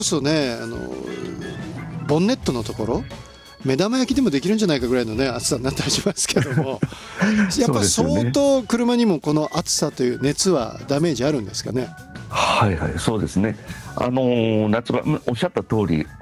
そうね、ボンネットのところ目玉焼きでもできるんじゃないかぐらいのね暑さになったりしますけどもやっぱ相当車にもこの暑さという熱はダメージあるんですかね。 はいはい、そうですね。夏場おっしゃった通り